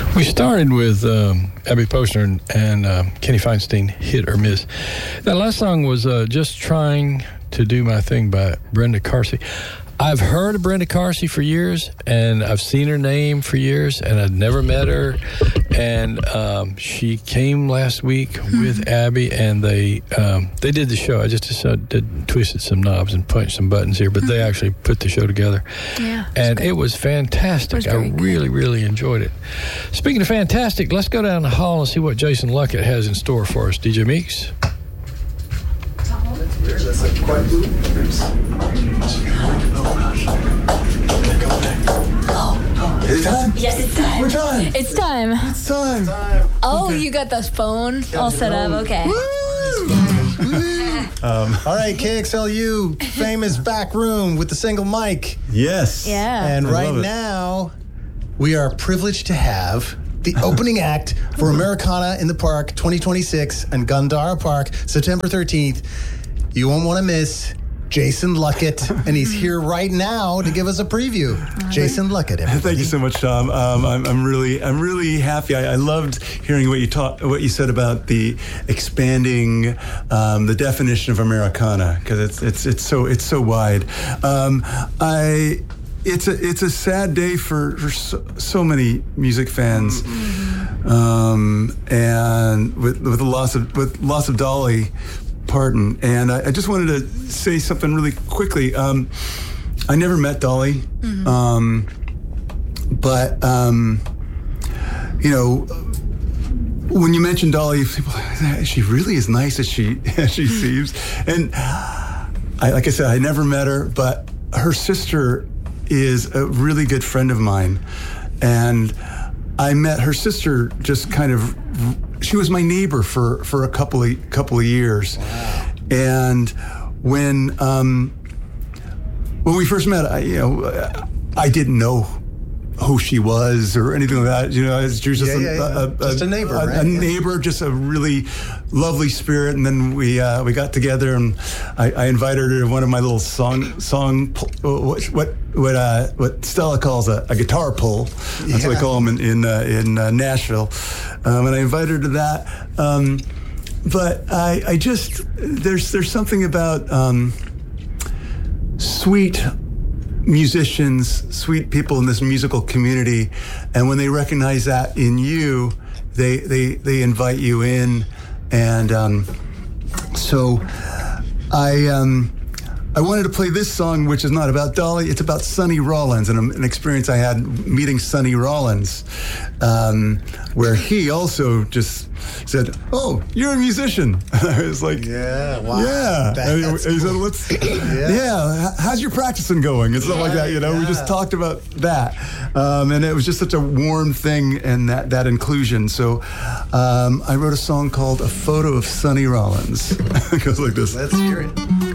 We started with Abby Posner and Kenny Feinstein, Hit or Miss. That last song was Just Trying to Do My Thing by Brenda Carsey. I've heard of Brenda Carsey for years, and I've seen her name for years, and I'd never met her. And she came last week with Abby, and they did the show. I just twisted some knobs and punched some buttons here, but they actually put the show together. Yeah, and it was fantastic. I really enjoyed it. Speaking of fantastic, let's go down the hall and see what Jason Luckett has in store for us. DJ Meeks. That's like quite Is it time? Yes, it's time. We're time. It's time. It's time. Oh, Okay. you got the phone all set up. Okay. All right, KXLU, famous back room with the single mic. Yes. Yeah. And I right love it. now, we are privileged to have the opening act for Americana in the Park 2026 in Gandhara Park, September 13th. You won't want to miss Jason Luckett, and he's here right now to give us a preview. Jason Luckett, everybody. Thank you so much, Tom. I'm really happy. I loved hearing what you said about the expanding the definition of Americana, because it's so wide. It's a sad day for so many music fans, and with the loss of Dolly Parton. And I just wanted to say something really quickly. I never met Dolly, but you know, when you mention Dolly, people, she really is nice as she seems. And like I said, I never met her, but her sister is a really good friend of mine, and I met her sister just kind of. She was my neighbor for a couple of years. Wow. And when we first met, I didn't know who she was or anything like that. You know, she was just just a neighbor, right? A neighbor, just a really lovely spirit. And then we got together, and I invited her to one of my little song what Stella calls a guitar pull. That's what I call them in Nashville. And I invited her to that. But I just there's something about sweet musicians, sweet people in this musical community, and when they recognize that in you, they invite you in, and so I wanted to play this song, which is not about Dolly. It's about Sonny Rollins and an experience I had meeting Sonny Rollins, where he also just said, "Oh, you're a musician." I was like, "Yeah, wow, yeah." And he said, cool. "Let's, how's your practicing going?" and stuff like that. You know, we just talked about that, and it was just such a warm thing, and that inclusion. So, I wrote a song called "A Photo of Sonny Rollins." It goes like this. Let's hear it.